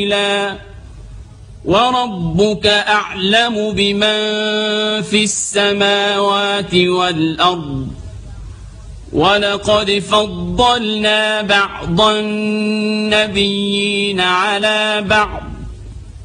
وربك أعلم بمن في السماوات والأرض ولقد فضلنا بعض النبيين على بعض